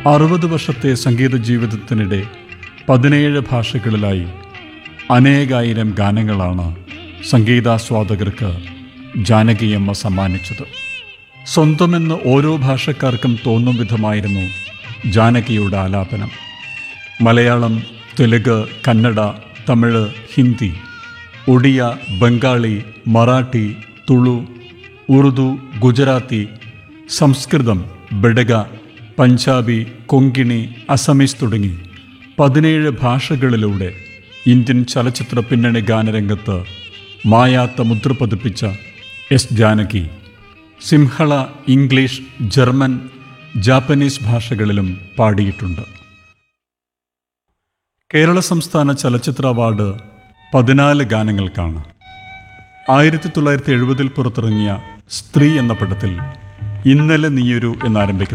60 വർഷത്തെ സംഗീത ജീവിതത്തിനിടെ 17 ഭാഷകളിലായി അനേകായിരം ഗാനങ്ങളാണ് സംഗീതാസ്വാദകർക്ക് ജാനകിയമ്മ സമ്മാനിച്ചത്. സ്വന്തമെന്ന് ഓരോ ഭാഷക്കാർക്കും തോന്നും വിധമായിരുന്നു ജാനകിയുടെ ആലാപനം. മലയാളം, തെലുങ്ക്, കന്നഡ, തമിഴ്, ഹിന്ദി, ഒഡിയ, ബംഗാളി, മറാഠി, തുളു, ഉറുദു, ഗുജറാത്തി, സംസ്കൃതം, ബഡഗ, പഞ്ചാബി, കൊങ്കിണി, അസമീസ് തുടങ്ങി 17 ഭാഷകളിലൂടെ ഇന്ത്യൻ ചലച്ചിത്ര പിന്നണി ഗാനരംഗത്ത് മായാത്ത മുദ്ര പതിപ്പിച്ച S Janaki Sinhala, English, German, Japanese ഭാഷകളിലും പാടിയിട്ടുണ്ട്. കേരള സംസ്ഥാന ചലച്ചിത്ര അവാർഡ് 14 ഗാനങ്ങൾക്കാണ്. 1970 പുറത്തിറങ്ങിയ സ്ത്രീ എന്ന പടത്തിൽ ഇന്നലെ നീയൊരു എന്നാരംഭിക്കുന്ന